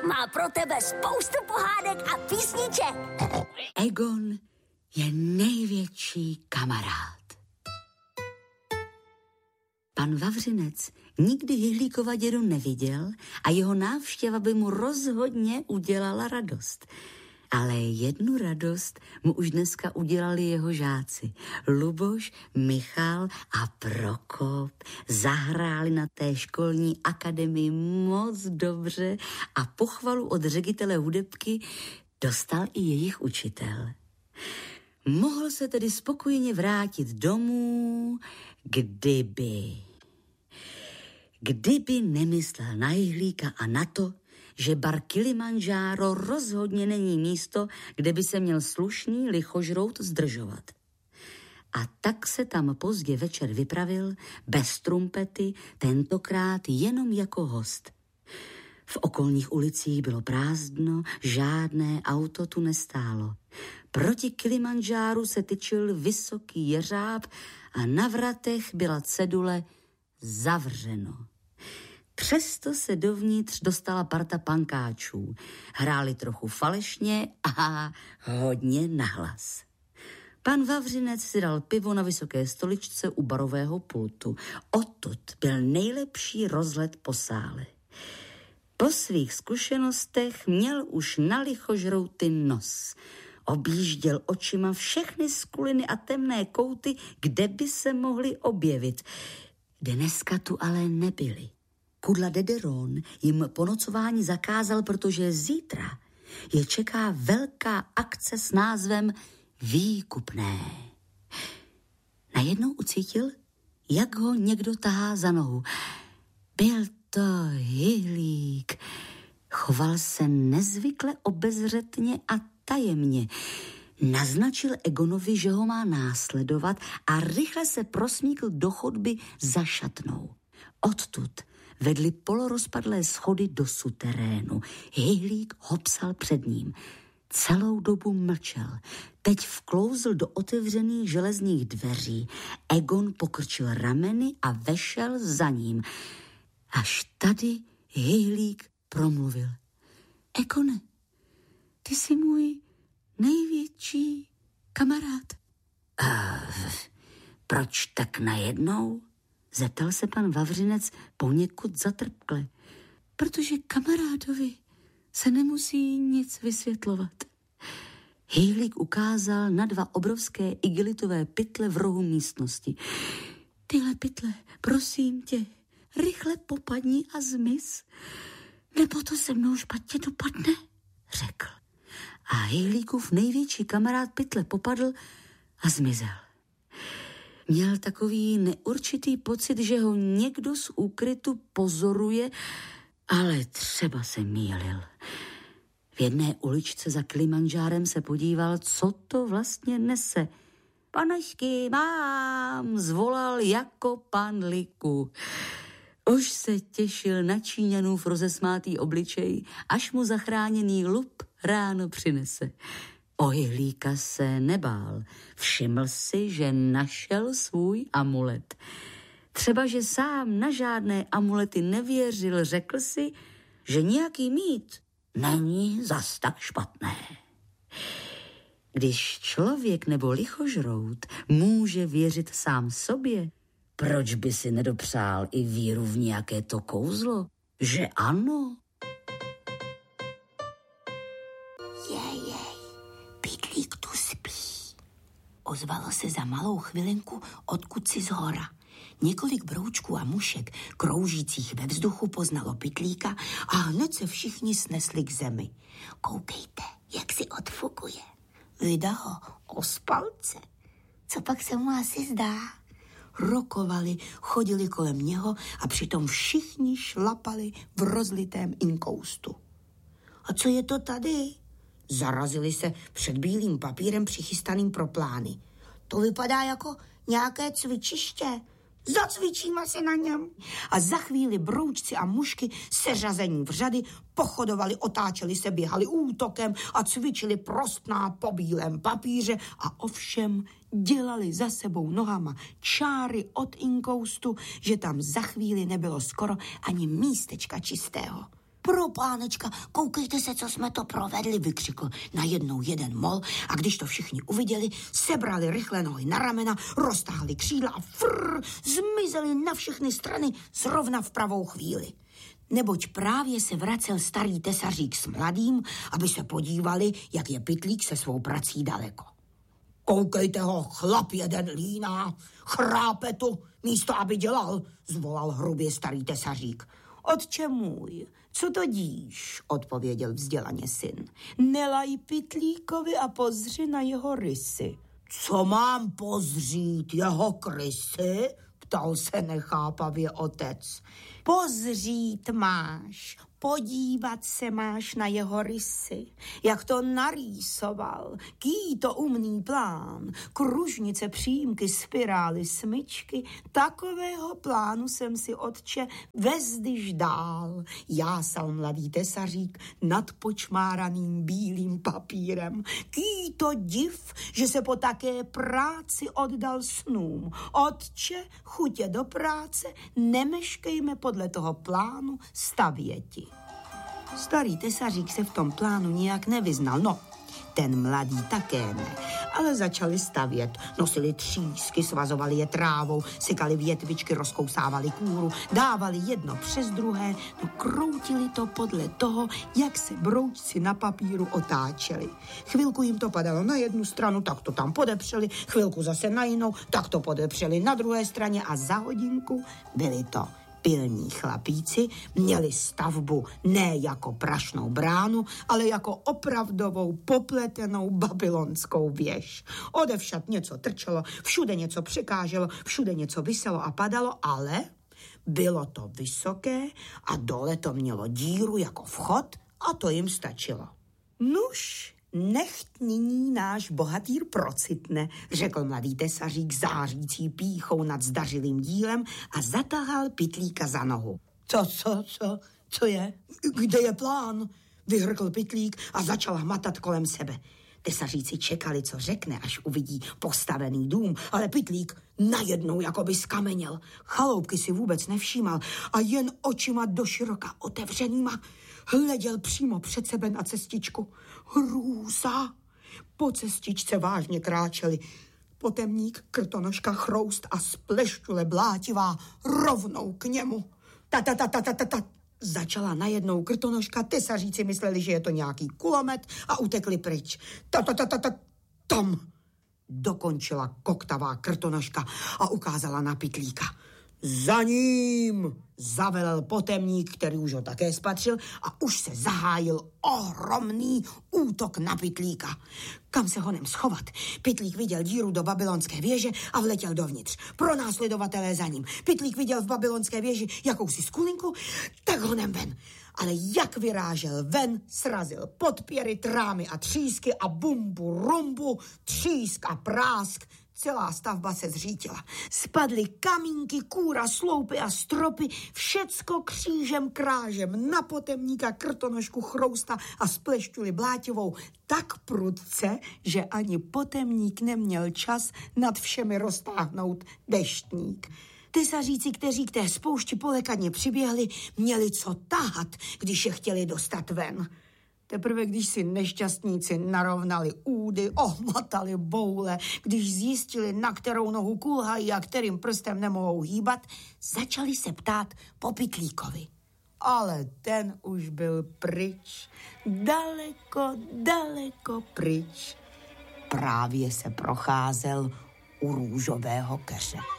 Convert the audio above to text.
má pro tebe spoustu pohádek a písniček. Egon je největší kamarád. Pan Vavřinec nikdy Hyhlíkova dědu neviděl a jeho návštěva by mu rozhodně udělala radost. Ale jednu radost mu už dneska udělali jeho žáci. Luboš, Michal a Prokop zahráli na té školní akademii moc dobře a pochvalu od ředitele hudebky dostal i jejich učitel. Mohl se tedy spokojeně vrátit domů, kdyby nemyslel na Hyhlíka a na to, že bar Kilimandžáro rozhodně není místo, kde by se měl slušný lichožrout zdržovat. A tak se tam pozdě večer vypravil, bez trumpety, tentokrát jenom jako host. V okolních ulicích bylo prázdno, žádné auto tu nestálo. Proti Kilimandžáru se tyčil vysoký jeřáb a na vratech byla cedule zavřeno. Přesto se dovnitř dostala parta pankáčů. Hráli trochu falešně a hodně nahlas. Pan Vavřinec si dal pivo na vysoké stoličce u barového pultu. Odtud byl nejlepší rozhled po sále. Po svých zkušenostech měl už na lichožrouty nos. Objížděl očima všechny skuliny a temné kouty, kde by se mohly objevit. Dneska tu ale nebyli. Kudla Dederon jim po nocování zakázal, protože zítra je čeká velká akce s názvem Výkupné. Najednou ucítil, jak ho někdo tahá za nohu. Byl to Hyhlík. Choval se nezvykle obezřetně a tajemně. Naznačil Egonovi, že ho má následovat a rychle se prosmíkl do chodby za šatnou. Odtud vedly polorozpadlé schody do suterénu. Hyhlík hopsal před ním. Celou dobu mlčel. Teď vklouzl do otevřených železných dveří. Egon pokrčil rameny a vešel za ním. Až tady Hyhlík promluvil. Egone, ty jsi můj největší kamarád. Proč tak najednou? Zeptal se pan Vavřinec poněkud zatrpkle. Protože kamarádovi se nemusí nic vysvětlovat. Hyhlík ukázal na 2 obrovské igelitové pytle v rohu místnosti. Tyhle pytle, prosím tě, rychle popadni a zmiz, nebo to se mnou špatně dopadne, řekl. A Hyhlíkův největší kamarád pytle popadl a zmizel. Měl takový neurčitý pocit, že ho někdo z úkrytu pozoruje, ale třeba se mýlil. V jedné uličce za Kilimandžárem se podíval, co to vlastně nese. Panašky mám, zvolal jako pan Liku. Už se těšil na Číňanův rozesmátý obličej, až mu zachráněný lup ráno přinese. O Hyhlíka se nebál. Všiml si, že našel svůj amulet. Třeba, že sám na žádné amulety nevěřil, řekl si, že nějaký mít není zas tak špatné. Když člověk nebo lichožrout může věřit sám sobě, proč by si nedopřál i víru v nějaké to kouzlo? Že ano? Pytlík tu spí. Ozvalo se za malou chvilinku odkud si zhora. Několik broučků a mušek kroužících ve vzduchu poznalo Pytlíka a hned se všichni snesli k zemi. Koukejte, jak si odfukuje. Vida ho ospalce. Co pak se mu asi zdá? Rokovali, chodili kolem něho a přitom všichni šlapali v rozlitém inkoustu. A co je to tady? Zarazili se před bílým papírem přichystaným pro plány. To vypadá jako nějaké cvičiště. Zacvičíme si na něm. A za chvíli broučci a mušky seřazení v řady pochodovali, otáčeli se, běhali útokem a cvičili prostná po bílém papíře a ovšem dělali za sebou nohama čáry od inkoustu, že tam za chvíli nebylo skoro ani místečka čistého. Pro pánečka, koukejte se, co jsme to provedli, vykřikl najednou jeden mol a když to všichni uviděli, sebrali rychle nohy na ramena, roztáhli křídla a zmizeli na všechny strany zrovna v pravou chvíli. Neboť právě se vracel starý tesařík s mladým, aby se podívali, jak je Pytlík se svou prací daleko. Koukejte ho, chlap jeden líná, chrápe tu, místo aby dělal, zvolal hrubě starý tesařík. Otče můj, co to díš, odpověděl vzdělaně syn. Nelaj Pytlíkovi a pozři na jeho rysy. Co mám pozřít, jeho krysy? Ptal se nechápavě otec. Pozřít máš, podívat se máš na jeho rysy, jak to narýsoval, ký to umný plán, kružnice, přímky, spirály, smyčky, takového plánu jsem si, otče, vezdyž dál, jásal mladý tesařík nad počmáraným bílým papírem. Ký to div, že se po také práci oddal snům. Otče, chutě do práce, nemeškejme podle toho plánu stavěti. Starý tesařík se v tom plánu nijak nevyznal. No, ten mladý také ne. Ale začali stavět. Nosili třísky, svazovali je trávou, sykali větvičky, rozkousávali kůru, dávali jedno přes druhé, no kroutili to podle toho, jak se broučci na papíru otáčeli. Chvilku jim to padalo na jednu stranu, tak to tam podepřeli, chvilku zase na jinou, tak to podepřeli na druhé straně a za hodinku byli to pilní chlapíci, měli stavbu ne jako prašnou bránu, ale jako opravdovou popletenou babylonskou věž. Odevšad něco trčelo, všude něco překáželo, všude něco viselo a padalo, ale bylo to vysoké a dole to mělo díru jako vchod a to jim stačilo. Nuž, nechť nyní náš bohatýr procitne, řekl mladý tesařík zářící pýchou nad zdařilým dílem a zatahal Pytlíka za nohu. Co je? Kde je plán? Vyhrkl Pytlík a začal hmatat kolem sebe. Tesaříci čekali, co řekne, až uvidí postavený dům, ale Pytlík najednou jakoby skameněl. Chaloupky si vůbec nevšímal a jen očima doširoka otevřenýma hleděl přímo před sebe na cestičku. Hrůza! Po cestičce vážně kráčeli Potemník, Krtonožka, Chroust a Splešťule Blátivá rovnou k němu. Ta. Začala najednou Krtonožka, tesaříci mysleli, že je to nějaký kulomet a utekli pryč. Tam! Dokončila koktavá Krtonožka a ukázala na Pytlíka. Za ním! Zavelel Potemník, který už ho také spatřil a už se zahájil ohromný útok na Pytlíka. Kam se honem schovat? Pytlík viděl díru do babylonské věže a vletěl dovnitř. Pronásledovatelé za ním. Pytlík viděl v babylonské věži jakousi skulinku, tak honem ven. Ale jak vyrážel ven, srazil podpěry, trámy a třísky a bumbu, rumbu, třísk a prásk. Celá stavba se zřítila. Spadly kamínky, kůra, sloupy a stropy, všecko křížem krážem na Potemníka, Krtonožku, Chrousta a Splešťuli Blátivou tak prudce, že ani Potemník neměl čas nad všemi roztáhnout deštník. Tesaříci, kteří k té spoušti polekadně přiběhli, měli co tahat, když je chtěli dostat ven. Teprve když si nešťastníci narovnali údy, ohmatali boule, když zjistili, na kterou nohu kulhají a kterým prstem nemohou hýbat, začali se ptát po Pytlíkovi. Ale ten už byl pryč, daleko pryč. Právě se procházel u růžového keře.